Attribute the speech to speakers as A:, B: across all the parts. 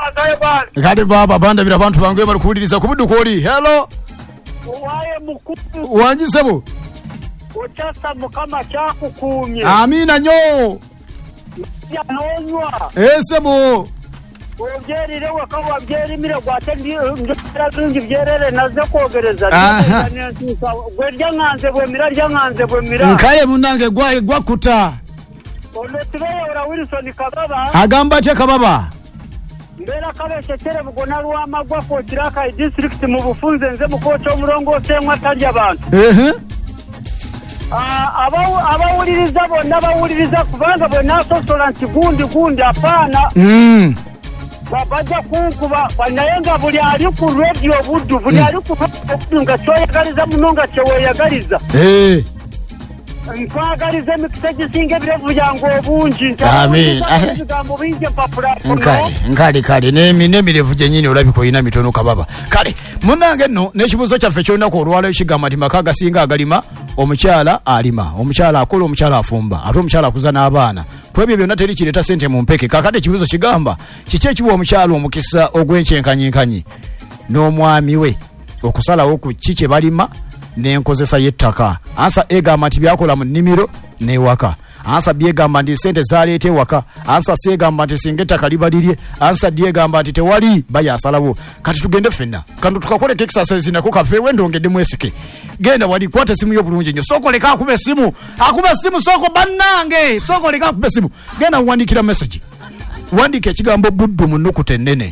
A: Kale baba banda bira abantu bangwe bali kuwuliriza ku buddu koli. Hello.
B: Uwaye mukuru.
A: Wanjisebo.
B: Ochasa mukama chakukumye.
A: Amina nyo.
B: Ya nonywa.
A: Sebo.
B: Ogerire wakawa byerimire gwate ndi byerere naze kogereza. Gwerya nganze bwe mira.
A: Nkale munange gwakuta.
B: Oletireyo ora Wilson Kababa.
A: Agamba te Kababa.
B: Mbera kabeshe tere bugona rwamagwa ko kiraka district mu bufunze nze mukocho murongo semwa tarya abantu. Abawuliriza bonna bawuliriza kubanga bonna sosolanti gundi apana. Babaja kunkuba banayenga buli ali ku radio buddu buli ali ku nga choyagaliza munonga cheweyagaliza. Nkwagaliza mikiteji singe birevu yango obungi.
A: Amen. Nkale nemirevu gyenyini olabiko ina mitono Kababa. Kale munange no nekibuzo kyaffe kyonna ko olwala ekigamba makaga singa agalima omukyala alima omukyala akola omukyala afumba ate omukyala akuza n'abaana kwebyo byonna teri kireta sente mu mpeke. Kakati ekibuzo kigamba kiki ekiwa omukyala omukisa ogw'enkyenkanyi n'omwami we okusalawo ku kiki balima n'enkozesa y'ettaka. Ansa egamba nti byakola mu nnimiro n'ewaka. Ansa byegamba nti sente zaleete waka. Ansa segamba nti singa ettaka libalirye. Ansa dyegamba nti tewali bayasalawo. Kati tugende ffenna kantu tukakole exercise nako kafe wendongedde mwesike. Genda wali kwata simu yo bulungi nnyo. Soko leka akube simu soko bannange. Soko leka akube simu. Genda wandikira message. Wandike ekigambo buddu mu nnukuta ennene.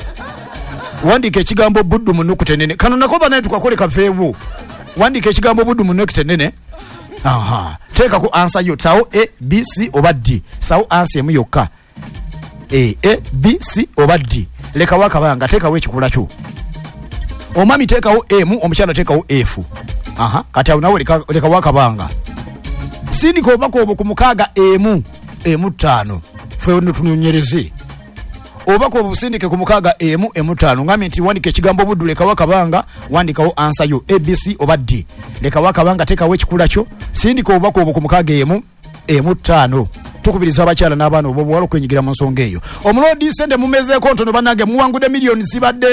A: Kano nako banaye tukakole kafeewo. Wandike ekigambo buddu mu nnukuta ennene. Teka ku answer yo tawo A B C oba D. Sawo answer emu yokka. A B C oba D. Leka wakabanga teka we kikula kyo. Omami teka wo M, omukyala teka wo F. Kati awo nawe leka wakabanga. Sindiko obako obo ku mukaga M 5. Fwe tunyonyereze. Obako obusindike ku mukaga M 5 ngami nti wandike ekigambo buddu leka wakabanga wandikawo answer yo A B C oba D. Leka wakabanga teka we kikula kyo. Sindika obako obo ku mukaga M 5. Tukubiriza abakyala n'abaana obwalo kwenyigira mu nsonga eyo. Omulodi sente mumezeeko ntono banange muwangude milioni zibadde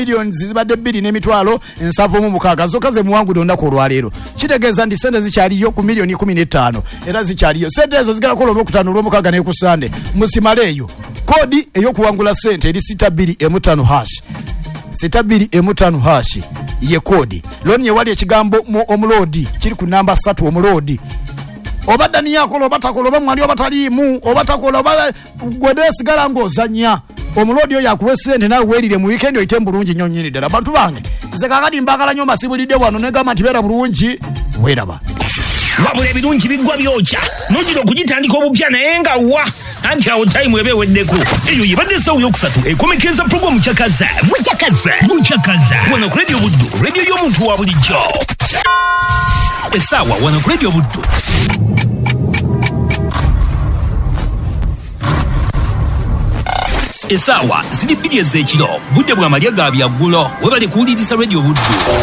A: 2,700,000 mu mukaga zokka ze muwangude ondako olwaleero. Kitegeeza ndi sente zikyaliyo ku milioni 15 era zikyaliyo. Sente ezo zigala kola olwokutaano olw'omukaga ne ku Sande. Musimaleeyo. Kodi ey'okuwangula sente eri 62M5 hash. 62M5 hash ye kodi. Loni yewali ekigambo omulodi kiri ku namba 3 omulodi. Obadda niyakola obatakola bamwali obatalimu obatakola gwede sigala ngozanya omulodi oyo akuwe sente nawe werire mu weekend oyite bulungi nnyo nnyini ddala. Bantu bange nze kakati mbagala nnyo masibulidde wano negamba nti beera bulungi weeraba
C: wabula ebirungi biggwa byokya n'ogira okugitandika obupya naye nga wa anti awo tayimu eba eweddeko. Eyo yebadde essawo yokusatu ekomekeza pulogulamu Mukyakaza wano ku Radio Buddu, radio y'omuntu wa bulijjo. Essaawa wano ku Radio Buddu. Essaawa ziri 2 ez'ekiro budde bwa malya ga byaggulo webale kuwuliriza Radio Buddu.